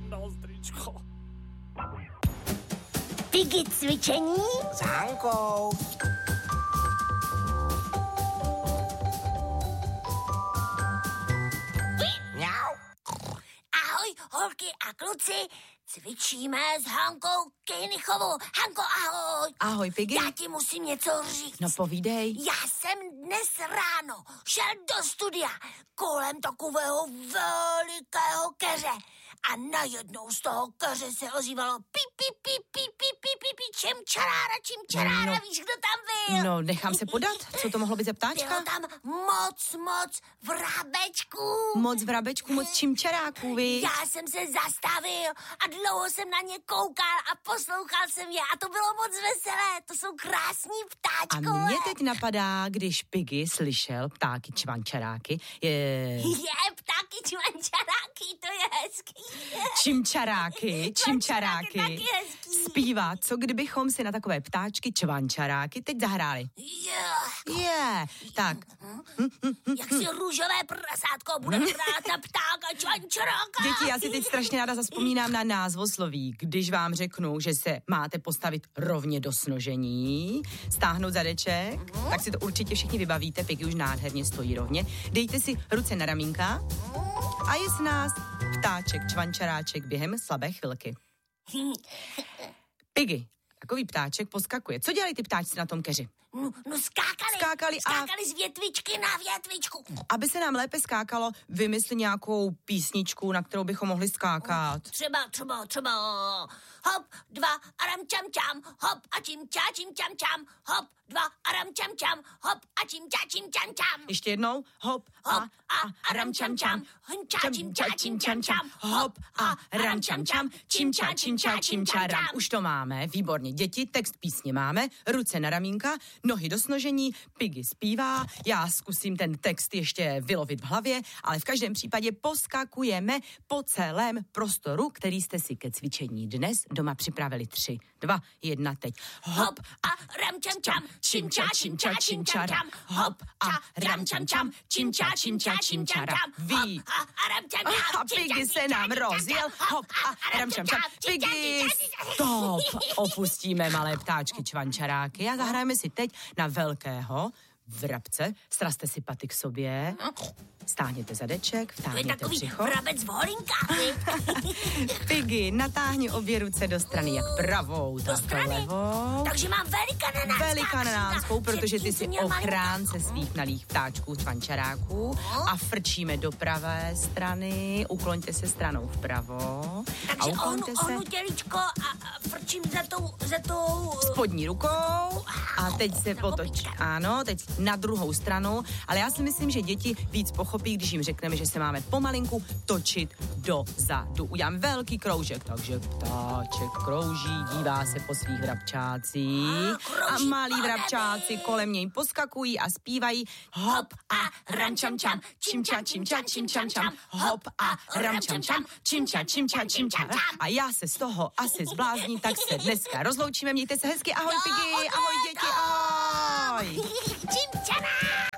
sundal stričko. Piggy cvičení s Hankou. Mňau. Ahoj, holky a kluci, cvičíme s Hankou Kejnichovou. Hanko, ahoj. Ahoj, Piggy. Já ti musím něco říct. No povídej. Já jsem dnes ráno šel do studia kolem takového velikého keře a najednou z toho keře se ozývalo pi, čimčarára, víš, kdo tam byl? No, nechám se podat. Co to mohlo být za ptáčka? Bylo tam moc vrabečků. Moc vrabečků, moc čimčaráků, víš? Já jsem se zastavil a dlouho jsem na ně koukal a poslouchal jsem je a to bylo moc veselé. To jsou krásní ptáčkové. A mě teď napadá, když Piggy slyšel ptáky čvančaráky, Je, ptáky čvančaráky, to je hezký. čimčaráky, Taky hezký. zpívá, co kdybychom si na takové ptáčky čvančaráky teď zahráli. Tak. Jak si růžové prasátko bude hrát na ptáka čvančaráka. Děti, já si teď strašně ráda zazpomínám na názvosloví. Když vám řeknu, že se máte postavit rovně do snožení, stáhnout zadeček, tak si to určitě všichni vybavíte. Piggy už nádherně stojí rovně. Dejte si ruce na ramínka a je s nás ptáček, čvančaráček během slabé chvilky. Piggy, takový ptáček poskakuje. Co dělají ty ptáčci na tom keři? No skákali z větvičky na větvičku. Aby se nám lépe skákalo, vymysli nějakou písničku, na kterou bychom mohli skákat. Třeba hop, 2 a ram čam, hop a čim čam, hop, 2 a ram čam, hop a čim čam. Ještě jednou, hop Hop a ram čam, čam, hop a ram čam, ram. Už to máme, výborně. Děti, text písně máme, ruce na ramínka, nohy do snožení, Piggy zpívá, já zkusím ten text ještě vylovit v hlavě, ale v každém případě poskakujeme po celém prostoru, který jste si ke cvičení dnes doma připravili. 3, 2, 1, teď. Hop a ram čam, čimča, hop a ram čam, ram. Ví. A Piggy se nám rozjel, hop a ram čam, Piggy, stop. Opustíme malé ptáčky čvančaráky a zahrajeme si teď na velkého vrabce. Srazte si paty k sobě, stáhněte zadeček, vtáhněte břicho. Vrabec v holinkách. Piggy, natáhni obě ruce do strany, jak pravou, tak levou. Takže mám Velikananánskou, protože ty jsi ochránce svých malých ptáčků, čvančaráků. A frčíme do pravé strany, ukloňte se stranou vpravo. Takže a ukloňte se těličko a frčím za tou spodní rukou a teď se potoč. Ano, teď na druhou stranu, ale já si myslím, že děti víc pochopí, když jim řekneme, že se máme pomalinku točit dozadu. Udělám velký kroužek, takže ptáček krouží, dívá se po svých vrabčácích a malí vrabčáci kolem něj poskakují a zpívají hop a ram čam, čimča, hop a ram čam, čimča. A já se z toho asi zblázním, tak se dneska rozloučíme. Mějte se hezky, ahoj Piggy, ahoj děti, ahoj. Čimčana!